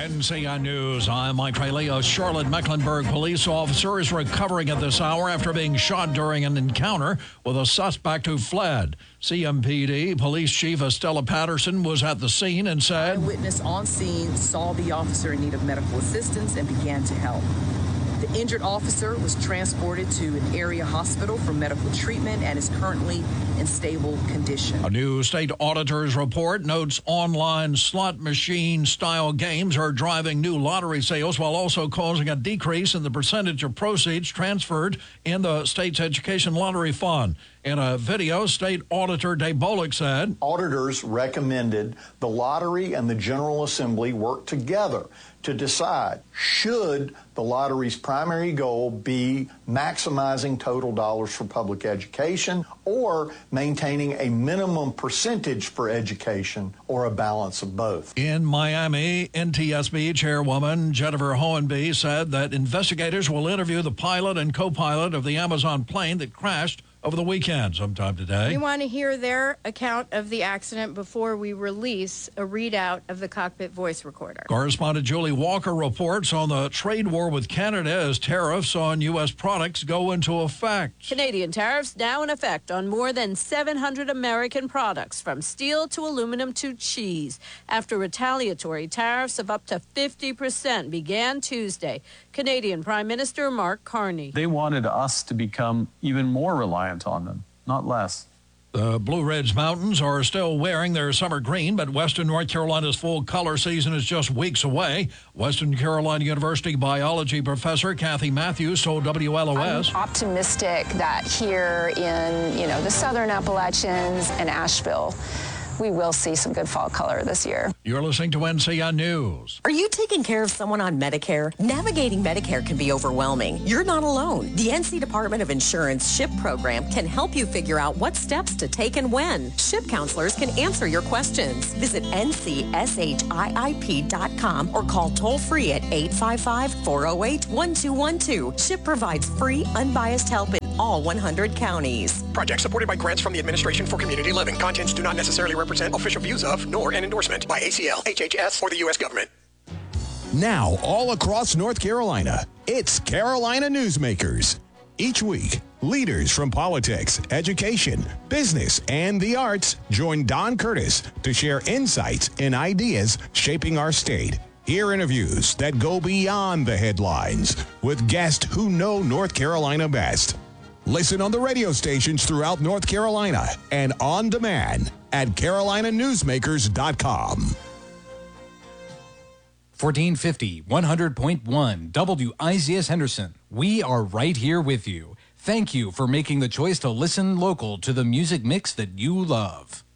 NCI News, I'm Mike Traley. A Charlotte Mecklenburg police officer is recovering at this hour after being shot during an encounter with a suspect who fled. CMPD Police Chief Estella Patterson was at the scene and said, "A witness on scene saw the officer in need of medical assistance and began to help. The injured officer was transported to an area hospital for medical treatment and is currently in stable condition." A new state auditor's report notes online slot machine style games are driving new lottery sales while also causing a decrease in the percentage of proceeds transferred in the state's education lottery fund. In a video, State Auditor Dave Bolick said, "Auditors recommended the lottery and the General Assembly work together to decide should the lottery's primary goal be maximizing total dollars for public education or maintaining a minimum percentage for education or a balance of both." In Miami, NTSB Chairwoman Jennifer Hohenby said that investigators will interview the pilot and co-pilot of the Amazon plane that crashed over the weekend sometime today. We want to hear their account of the accident before we release a readout of the cockpit voice recorder. Correspondent Julie Walker reports on the trade war with Canada as tariffs on U.S. products go into effect. Canadian tariffs now in effect on more than 700 American products, from steel to aluminum to cheese, after retaliatory tariffs of up to 50% began Tuesday. Canadian Prime Minister Mark Carney. They wanted us to become even more reliant on them, not less. The Blue Ridge Mountains are still wearing their summer green, but Western North Carolina's full color season is just weeks away. Western Carolina University biology professor Kathy Matthews told WLOS, "I'm optimistic that here in, the southern Appalachians and Asheville, we will see some good fall color this year." You're listening to NCI News. Are you taking care of someone on Medicare? Navigating Medicare can be overwhelming. You're not alone. The NC Department of Insurance SHIP program can help you figure out what steps to take and when. SHIP counselors can answer your questions. Visit ncshiip.com or call toll-free at 855-408-1212. SHIP provides free, unbiased help in all 100 counties. Project supported by grants from the Administration for Community Living. Contents do not necessarily represent official views of, nor an endorsement by ACL, HHS, or the U.S. government. Now, all across North Carolina, it's Carolina Newsmakers. Each week, leaders from politics, education, business, and the arts join Don Curtis to share insights and ideas shaping our state. Hear interviews that go beyond the headlines with guests who know North Carolina best. Listen on the radio stations throughout North Carolina and on demand at carolinanewsmakers.com. 1450, 100.1, WIZS Henderson. We are right here with you. Thank you for making the choice to listen local to the music mix that you love.